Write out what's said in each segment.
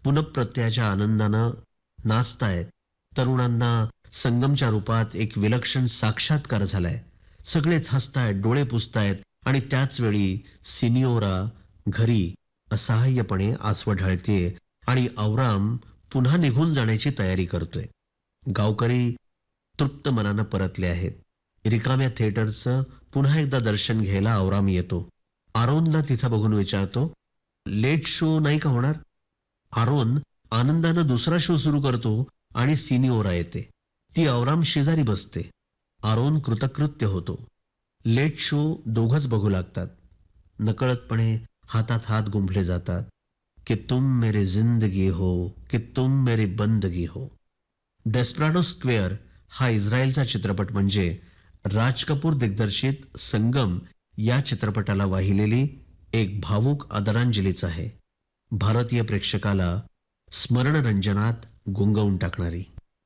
पुनःप्रत्ययाच्या आनंदानं नाचतायत. तरुणांना संगमच्या रूपात एक विलक्षण साक्षात्कार झालाय. सगळेच हसतायत, डोळे पुसतायत आणि त्याच वेळी सिनियोरा घरी असहाय्यपणे आसवं ढाळतेय आणि औराम पुन्हा निघून जाण्याची तयारी करतोय. गावकरी तृप्त मनानं परतले आहेत. रिकाम्या थिएटरचं पुन्हा एकदा दर्शन घ्यायला औराम येतो. आरोनला तिथं बघून विचारतो, लेट शो नाही का होणार? आरोन आनंदानं दुसरा शो सुरू करतो आणि सिनिओरा येते. ती औराम शेजारी बसते. आरोन कृतकृत्य होतो. लेट शो दोघंच बघू लागतात. नकळतपणे हातात हात गुंफले जातात. कि तुम मेरे जिंदगी हो, कि तुम मेरी बंदगी हो. डेस्पराडो स्क्वेअर हा इस्रायलचा चित्रपट म्हणजे राज कपूर दिग्दर्शित संगम या चित्रपटाला वाहिलेली एक भावूक आदरांजलीच आहे. भारतीय प्रेक्षकाला स्मरणरंजनात गुंगवून टाकणारी.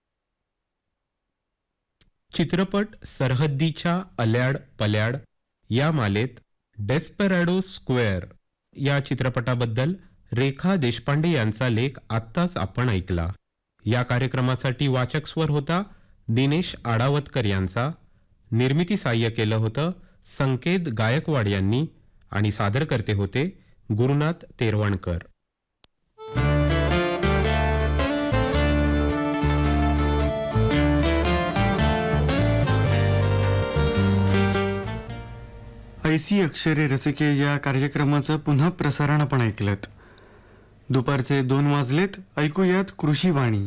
चित्रपट सरहद्दीच्या अल्याड पल्याड या मालेत डेस्पराडो स्क्वेअर या चित्रपटाबद्दल रेखा देशपांडे यांचा लेख आत्ताच आपण ऐकला. या कार्यक्रमासाठी वाचक स्वर होता दिनेश आडावतकर यांचा. निर्मिती साह्य केलं होतं संकेत गायकवाड यांनी आणि सादरकर्ते होते गुरुनाथ तेरवणकर. ऐसी अक्षरे रसिके या कार्यक्रमाचं पुन्हा प्रसारण आपण ऐकलत. दुपारचे 2 वाजलेत. ऐकूयात कृषीवाणी.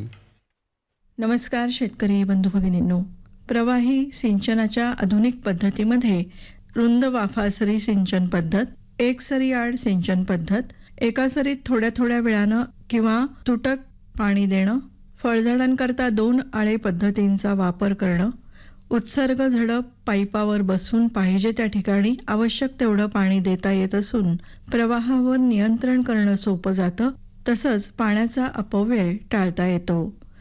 नमस्कार शेतकरी बंधू भगिनींनो. प्रवाही सिंचनाच्या आधुनिक पद्धतीमध्ये रुंद वाफासरी सिंचन पद्धत, एकसरी आड सिंचन पद्धत, एका सरीत थोड्या थोड्या वेळानं किंवा तुटक पाणी देणं, फळझाडांकरता 2 आळे पद्धतींचा वापर करणं, उत्सर्ग झडप पाईपावर बसून पाहिजे त्या ठिकाणी आवश्यक तेवढं पाणी देता येत असून प्रवाहावर नियंत्रण करणं सोपं जातं. तसंच पाण्याचा अपव्यय टाळता येतो.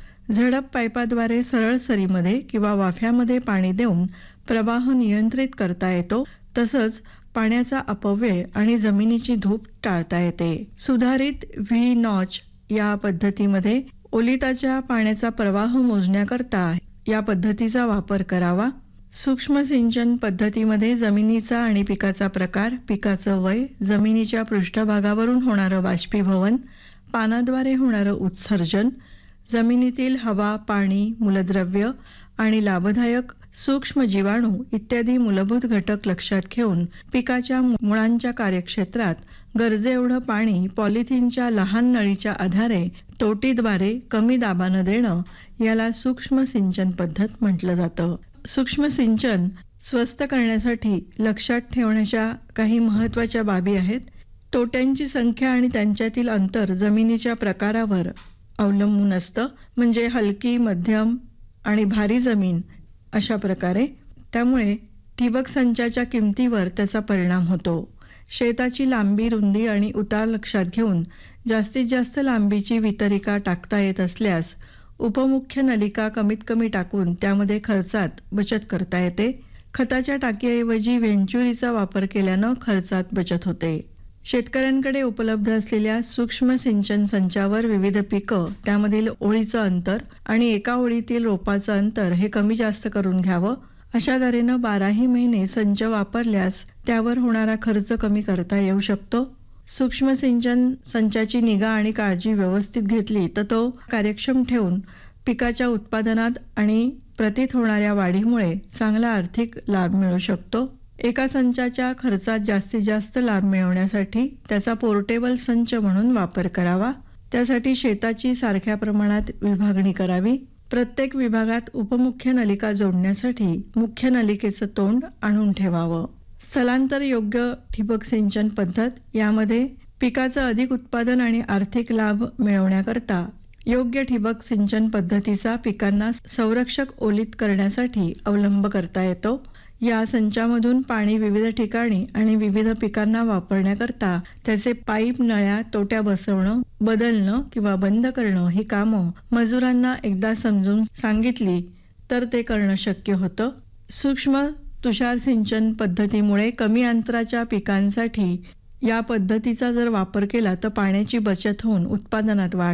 झडप पाईपाद्वारे सरळ सरीमध्ये किंवा वाफ्यामध्ये पाणी देऊन प्रवाह नियंत्रित करता येतो. तसंच पाण्याचा अपव्यय आणि जमिनीची धूप टाळता येते. सुधारित व्ही नॉच या पद्धतीमध्ये ओलिताच्या पाण्याचा प्रवाह मोजण्याकरता या पद्धतीचा वापर करावा. सूक्ष्म सिंचन पद्धतीमध्ये जमिनीचा आणि पिकाचा प्रकार, पिकाचं वय, जमिनीच्या पृष्ठभागावरून होणारं बाष्पीभवन, पानाद्वारे होणारं उत्सर्जन, जमिनीतील हवा, पाणी, मूलद्रव्य आणि लाभदायक सूक्ष्म जीवाणू इत्यादी मूलभूत घटक लक्षात घेऊन पिकाच्या मुळांच्या कार्यक्षेत्रात गरजेएवढं पाणी पॉलिथिनच्या लहान नळीच्या आधारे तोटीद्वारे कमी दाबानं देणं याला सूक्ष्म सिंचन पद्धत म्हटलं जातं. सूक्ष्म सिंचन स्वस्त करण्यासाठी लक्षात ठेवण्याच्या काही महत्त्वाच्या बाबी आहेत. तोट्यांची संख्या आणि त्यांच्यातील अंतर जमिनीच्या प्रकारावर अवलंबून असतं. म्हणजे हलकी, मध्यम आणि भारी जमीन अशा प्रकारे. त्यामुळे ठिबक संचाच्या किमतीवर त्याचा परिणाम होतो. शेताची लांबी, रुंदी आणि उतार लक्षात घेऊन जास्तीत जास्त लांबीची वितरिका टाकता येत असल्यास उपमुख्य नलिका कमीत कमी टाकून त्यामध्ये खर्चात बचत करता येते. खताच्या टाकीऐवजी व्हेंचुरीचा वापर केल्यानं खर्चात बचत होते. शेतकऱ्यांकडे उपलब्ध असलेल्या सूक्ष्म सिंचन संचावर विविध पिकं, त्यामधील ओळीचं अंतर आणि एका ओळीतील रोपाचं अंतर हे कमी जास्त करून घ्यावं. अशा तऱ्हेनं 12ही महिने संच वापरल्यास त्यावर होणारा खर्च कमी करता येऊ शकतो. सूक्ष्म सिंचन संचाची निगा आणि काळजी व्यवस्थित घेतली तर तो कार्यक्षम ठेवून पिकाच्या उत्पादनात आणि प्रतीत होणाऱ्या वाढीमुळे चांगला आर्थिक लाभ मिळू शकतो. एका संचाच्या खर्चात जास्तीत जास्त लाभ मिळवण्यासाठी त्याचा पोर्टेबल संच म्हणून वापर करावा. त्यासाठी शेताची सारख्या प्रमाणात विभागणी करावी. प्रत्येक विभागात उपमुख्य नलिका जोडण्यासाठी मुख्य नलिकेचं तोंड आणून ठेवावं. स्थलांतर योग्य ठिबक सिंचन पद्धत यामध्ये पिकाचं अधिक उत्पादन आणि आर्थिक लाभ मिळवण्याकरता योग्य ठिबक सिंचन पद्धतीचा पिकांना संरक्षक ओलीत करण्यासाठी अवलंब करता येतो. या संचामधून पाणी विविध ठिकाणी आणि विविध पिकांना वापरण्याकरता त्याचे पाईप, नळ्या, तोट्या बसवणं, बदलणं किंवा बंद करणं ही कामं मजुरांना एकदा समजून सांगितली तर ते करणं शक्य होतं. सूक्ष्म तुषार सिंचन पद्धतीमुळे कमी अंतराच्या पिकांसाठी या पद्धतीचा जर वापर केला तर पाण्याची बचत होऊन उत्पादनात वाढ